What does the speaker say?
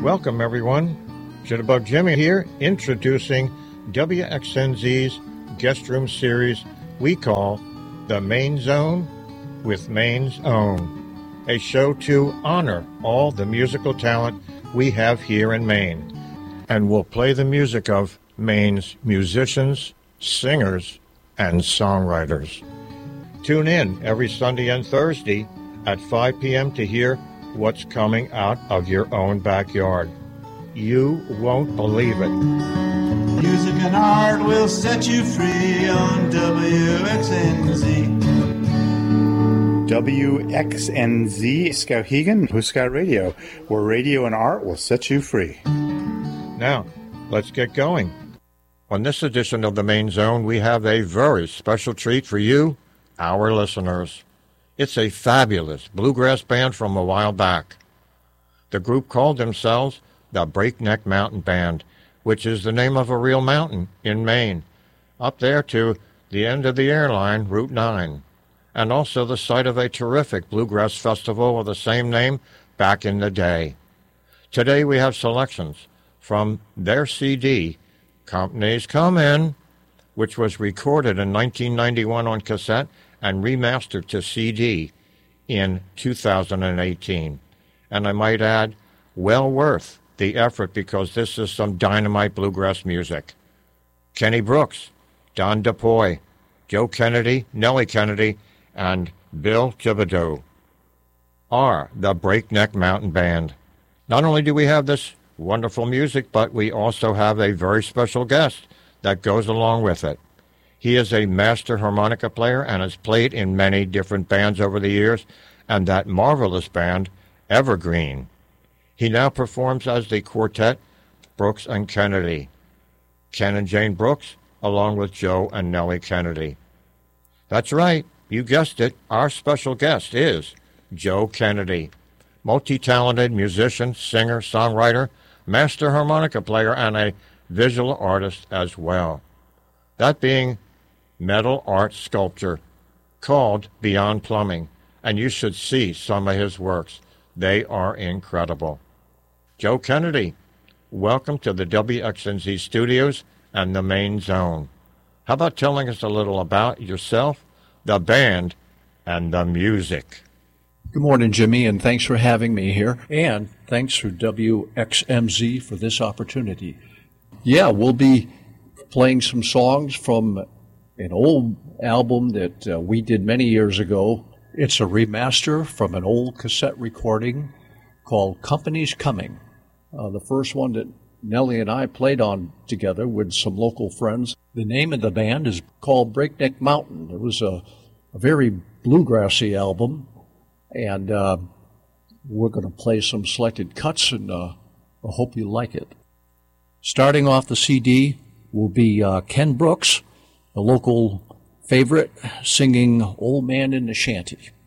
Welcome, everyone. Jitterbug Jimmy here, introducing WXNZ's guest room series we call The Main Zone with Maine's Own, a show to honor all the musical talent we have here in Maine. And we'll play the music of Maine's musicians, singers, and songwriters. Tune in every Sunday and Thursday at 5 p.m. to hear what's coming out of your own backyard. You won't believe it. Music and art will set you free on WXNZ. WXNZ, Skowhegan, Huska Radio, where radio and art will set you free. Now, let's get going. On this edition of The Main Zone, we have a very special treat for you, our listeners. It's a fabulous bluegrass band from a while back. The group called themselves the Breakneck Mountain Band, which is the name of a real mountain in Maine, up there to the end of the airline, Route 9, and also the site of a terrific bluegrass festival of the same name back in the day. Today we have selections from their CD, Company's Comin', which was recorded in 1991 on cassette and remastered to CD in 2018. And I might add, well worth the effort because this is some dynamite bluegrass music. Kenny Brooks, Don DuPois, Joe Kennedy, Nellie Kennedy, and Bill Thibodeau are the Breakneck Mountain Band. Not only do we have this wonderful music, but we also have a very special guest that goes along with it. He is a master harmonica player and has played in many different bands over the years, and that marvelous band, Evergreen. He now performs as the quartet Brooks and Kennedy, Ken and Jane Brooks, along with Joe and Nellie Kennedy. That's right, you guessed it, our special guest is Joe Kennedy, multi-talented musician, singer, songwriter, master harmonica player, and a visual artist as well. That being metal art sculpture called Beyond Plumbing, and you should see some of his works. They are incredible. Joe Kennedy, welcome to the WXNZ studios and the Main Zone. How about telling us a little about yourself, the band, and the music? Good morning, Jimmy, and thanks for having me here. And thanks for WXMZ for this opportunity. Yeah, we'll be playing some songs from an old album that we did many years ago. It's a remaster from an old cassette recording called Company's Coming. The first one that Nellie and I played on together with some local friends. The name of the band is called Breakneck Mountain. It was a very bluegrassy album, and we're going to play some selected cuts, and I hope you like it. Starting off the CD will be Ken Brooks, a local favorite, singing Old Man in the Shanty.